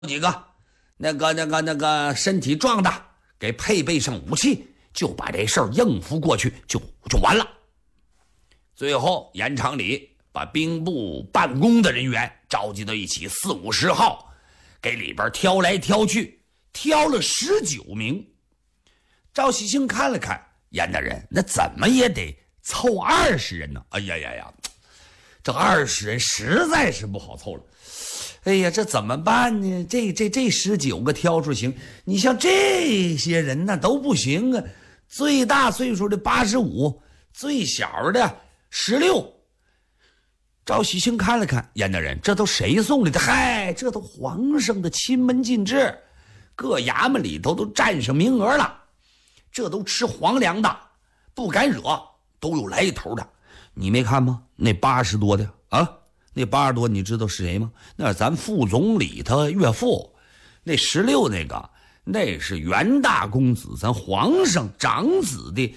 几个那个身体壮的，给配备上武器，就把这事儿应付过去，就完了。最后严长礼把兵部办公的人员召集到一起，4、50号，给里边挑来挑去，挑了19名。赵喜庆看了看，严大人，那怎么也得凑20人呢？哎呀，这20人实在是不好凑了。哎呀，这怎么办呢？这19个挑出行，你像这些人那都不行啊。最大岁数的85，最小的16。赵喜庆看了看，严大人，这都谁送来的？嗨，这都皇上的亲门禁制，各衙门里头都占上名额了，这都吃皇粮的，不敢惹，都有来头的。你没看吗？那80多的啊，那80多你知道是谁吗？那是咱副总理他岳父。那16那是袁大公子，咱皇上长子的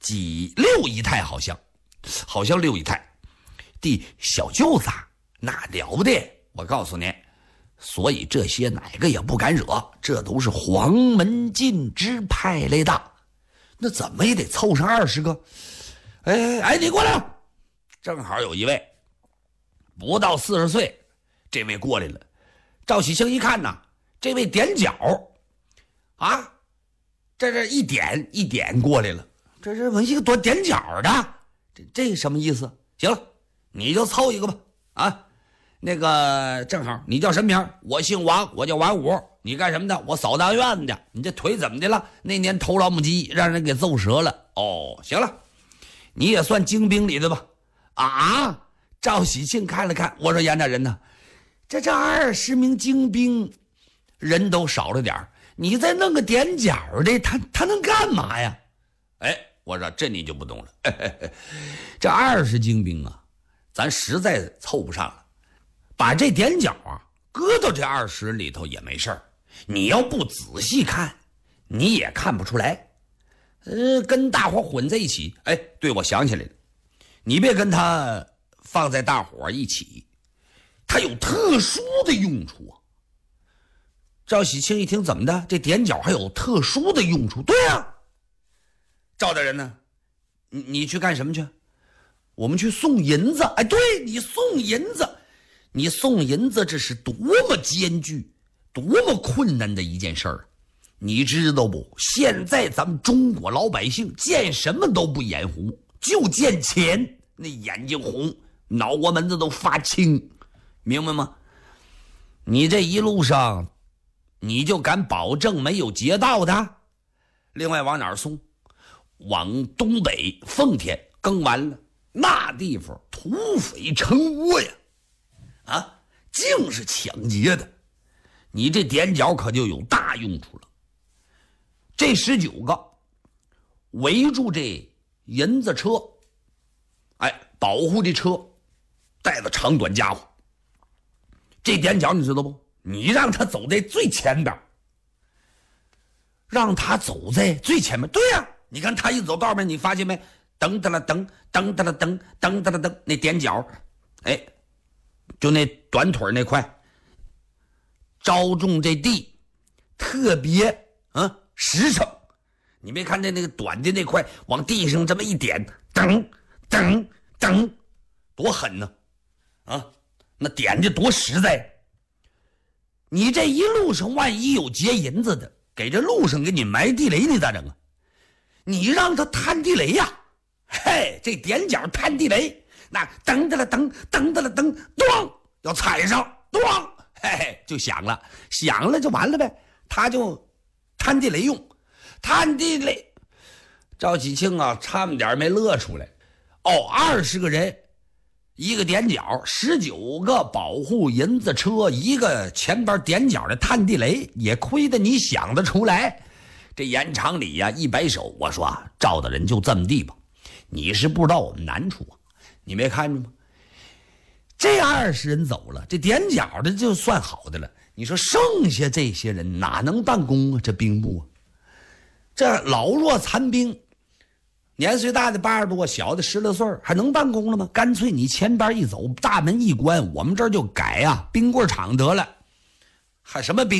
6姨太，好像6姨太的小舅子，那了不得。我告诉你，所以这些哪个也不敢惹，这都是黄门禁制派来的。那怎么也得凑上20个。哎，你过来。正好有一位不到40岁，这位过来了。赵喜庆一看呐，这位点脚啊，这一点一点过来了，这是我一个多点脚的，这什么意思？行了，你就凑一个吧。啊，那个正好你叫什么名？我姓王，我叫王五。你干什么的？我扫大院子的。你这腿怎么的了？那年偷老母鸡让人给揍折了。哦，行了，你也算精兵里的吧。啊，赵喜庆看了看，我说严大人呢，这20名精兵人都少了点，你再弄个点脚的，他能干嘛呀？哎，我说这你就不懂了。这20精兵啊，咱实在凑不上了，把这点脚啊搁到这20人里头也没事儿，你要不仔细看你也看不出来。跟大伙混在一起。哎，对，我想起来了，你别跟他放在大伙一起，他有特殊的用处啊。赵喜庆一听，怎么的？这点脚还有特殊的用处？对啊，赵大人呢？你去干什么去？我们去送银子。哎，对，你送银子，你送银子，这是多么艰巨、多么困难的一件事儿，你知道不？现在咱们中国老百姓见什么都不眼红，就见钱，那眼睛红，脑瓜门子都发青，明白吗？你这一路上，你就敢保证没有劫道的？另外往哪儿送？往东北奉天，更完了，那地方土匪成窝呀，啊，净是抢劫的。你这点脚可就有大用处了。这19个围住这银子车，哎，保护这车，带着长短家伙。这点脚你知道不？你让他走在最前边，让他走在最前面。对呀，你看他一走道边，你发现没？噔哒啦噔，噔哒啦噔，噔哒啦噔，那点脚，哎，就那短腿那块，着重这地，特别实诚。你没看见那个短的那块往地上这么一点，噔噔噔，多狠呢！啊，那点的多实在。你这一路上万一有劫银子的，给这路上给你埋地雷，你咋整啊？你让他摊地雷呀！嘿，这点脚摊地雷，那噔的了噔，噔的了噔，咚，要踩上，咚，嘿，就响了，响了就完了呗。他就摊地雷用，摊地雷。赵喜庆啊，差点没乐出来。哦，20个人，一个点脚，19个保护银子车，一个前边点脚的探地雷，也亏得你想得出来。这严长礼呀，一摆手，我说啊，赵大人就这么地吧，你是不知道我们难处啊，你没看着吗？这20人走了，这点脚的就算好的了，你说剩下这些人哪能办公啊？这兵部啊，这老弱残兵，年岁大的80多，小的16岁，还能办公了吗？干脆你前边一走，大门一关，我们这儿就改啊冰棍厂得了。 还什么兵？